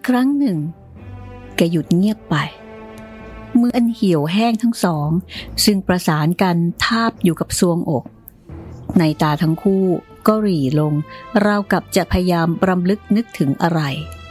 ครั้งหนึ่งแกหยุดเงียบไปมืออันเหี่ยวแห้งทั้งสองซึ่งประสานกันทาบอยู่กับทรวงอกในตาทั้งคู่ก็หรี่ลงราวกับจะพยายามรำลึกนึกถึงอะไร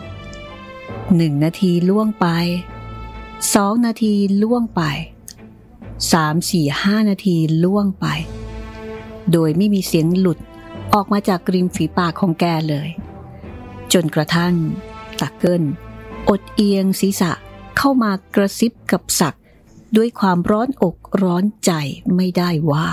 1 นาทีล่วงไป2 นาทีล่วงไป3 4 5 นาทีล่วงไปโดยไม่มีเสียงหลุดออกมาจากริมฝีปากของแกเลยจนกระทั่งตาเกิลอดเอียงศีรษะเข้ามากระซิบกับศักดิ์ด้วยความร้อนอกร้อนใจไม่ได้ว่า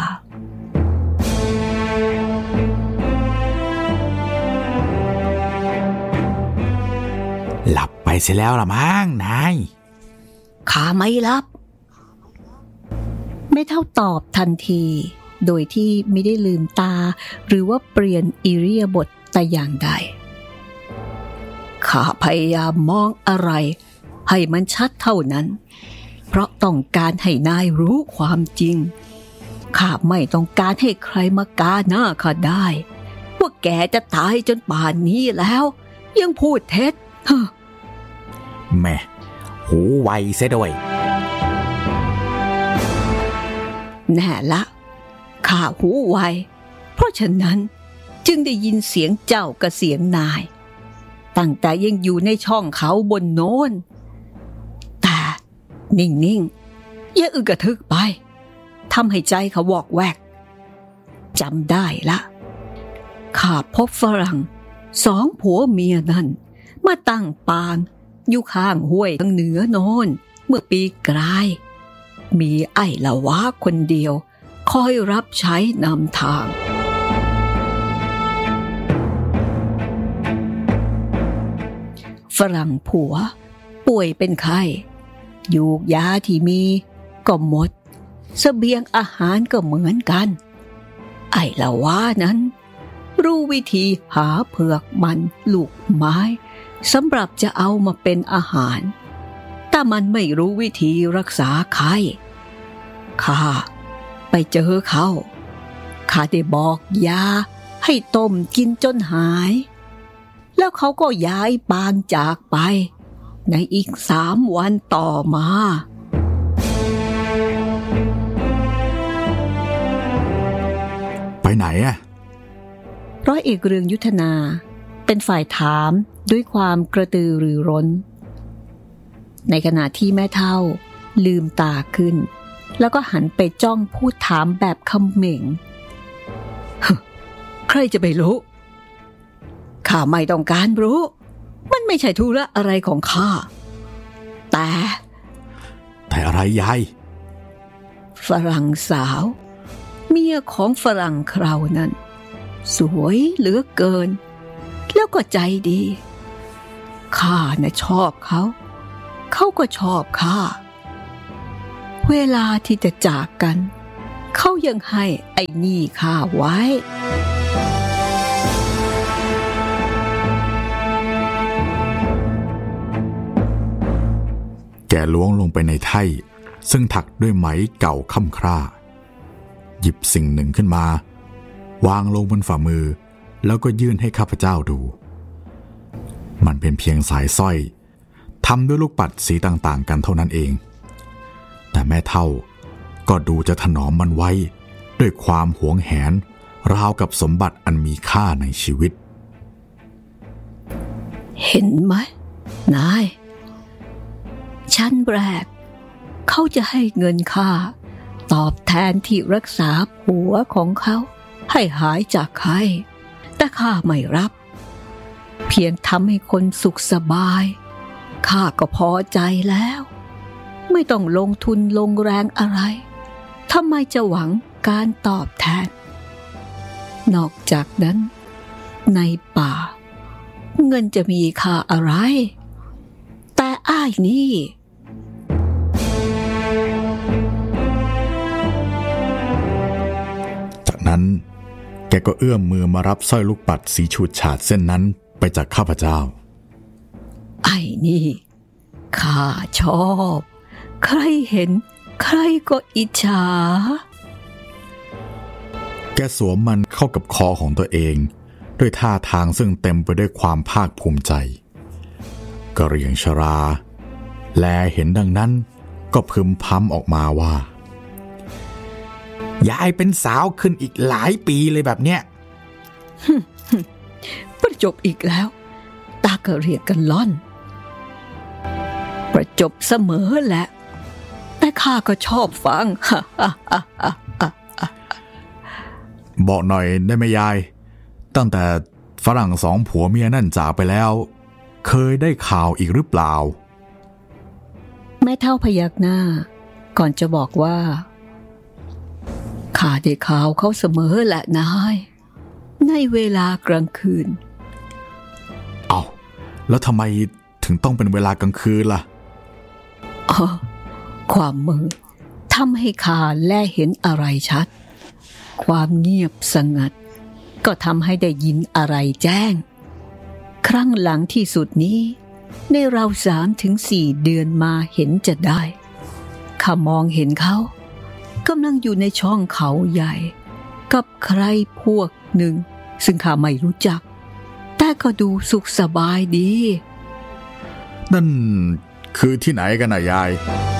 หลับไปเสียแล้วล่ะมั้งนายข้าไม่หลับไม่เท่าตอบทันทีโดยที่ไม่ได้ลืมตาหรือว่าเปลี่ยนอิริยาบถแต่อย่างใดข้าพยายามมองอะไรให้มันชัดเท่านั้นเพราะต้องการให้นายรู้ความจริงข้าไม่ต้องการให้ใครมากาหน้าข้าได้ว่าแกจะตายจนป่านนี้แล้วยังพูดเท็จแม่หูไวเสียด้วยแน่ละข้าหูไวเพราะฉะนั้นจึงได้ยินเสียงเจ้ากับเสียงนายตั้งแต่ยังอยู่ในช่องเขาบนโน้นแต่นิ่งๆอย่าอึกกระทึกไปทำให้ใจเขาวอกแวกจำได้ละข้าพบฝรั่ง2 ผัวเมียนั่นมาตั้งปางอยู่ข้างห้วยทางเหนือโน้นเมื่อปีกลายมีไอ้ละวะคนเดียวคอยรับใช้นำทางฝรั่งผัวป่วยเป็นไข้ยูกยาที่มีก็หมดเสบียงอาหารก็เหมือนกันไอ้ละวะนั้นรู้วิธีหาเผือกมันลูกไม้สำหรับจะเอามาเป็นอาหารแต่มันไม่รู้วิธีรักษาไข้ข้าไปเจอเขาข้าได้บอกยาให้ต้มกินจนหายแล้วเขาก็ย้ายปางจากไปในอีก3 วันต่อมาไปไหนอะร้อยเอกเรืองยุทธนาเป็นฝ่ายถามด้วยความกระตือรือร้นในขณะที่แม่เฒ่าลืมตาขึ้นแล้วก็หันไปจ้องพูดถามแบบเขม่งใครจะไปรู้ข้าไม่ต้องการรู้มันไม่ใช่ธุระอะไรของข้าแต่อะไรยายฝรั่งสาวเมียของฝรั่งเครานั้นสวยเหลือเกินแล้วก็ใจดีข้าน่ะชอบเขาก็ชอบข้าเวลาที่จะจากกันเขายังให้ไอ้นี่ข้าไว้แกล้วงลงไปในไถ่ซึ่งถักด้วยไหมเก่าค่ำคร่าหยิบสิ่งหนึ่งขึ้นมาวางลงบนฝ่ามือแล้วก็ยื่นให้ข้าพเจ้าดูมันเป็นเพียงสายสร้อยทำด้วยลูกปัดสีต่างๆกันเท่านั้นเองแต่แม่เฒ่าก็ดูจะถนอมมันไว้ด้วยความหวงแหนราวกับสมบัติอันมีค่าในชีวิตเห็นไหมนายชั้นแรกเขาจะให้เงินข้าตอบแทนที่รักษาผัวของเขาให้หายจากไข้แต่ข้าไม่รับเพียงทำให้คนสุขสบายข้าก็พอใจแล้วไม่ต้องลงทุนลงแรงอะไรทำไมจะหวังการตอบแทนนอกจากนั้นในป่าเงินจะมีค่าอะไรแต่อ้ายนี่จากนั้นแกก็เอื้อมมือมารับสร้อยลูกปัดสีฉูดฉาดเส้นนั้นไปจากข้าพเจ้าไอ้นี่ข้าชอบใครเห็นใครก็อิจฉาแกสวมมันเข้ากับคอของตัวเองด้วยท่าทางซึ่งเต็มไปด้วยความภาคภูมิใจกะเหรี่ยงชราแลเห็นดังนั้นก็พึมพำออกมาว่ายายเป็นสาวขึ้นอีกหลายปีเลยแบบเนี้ยประจบอีกแล้วตากะเหรี่ยงกันล่อนประจบเสมอแหละแต่ข้าก็ชอบฟังบอกหน่อยได้ไหมยายตั้งแต่ฝรั่งสองผัวเมียนั่นจากไปแล้วเคยได้ข่าวอีกหรือเปล่าแม่เฒ่าพยักหน้าก่อนจะบอกว่าข้าได้ข่าวเขาเสมอแหละนายในเวลากลางคืนเอาแล้วทำไมถึงต้องเป็นเวลากลางคืนล่ะความมืดทำให้ข้าแลเห็นอะไรชัดความเงียบสงัดก็ทำให้ได้ยินอะไรแจ้งครั้งหลังที่สุดนี้ในเรา3-4 เดือนมาเห็นจะได้ข้ามองเห็นเขากำลังอยู่ในช่องเขาใหญ่กับใครพวกหนึ่งซึ่งข้าไม่รู้จักแต่ก็ดูสุขสบายดีนั่นคือที่ไหนกันน่ะยาย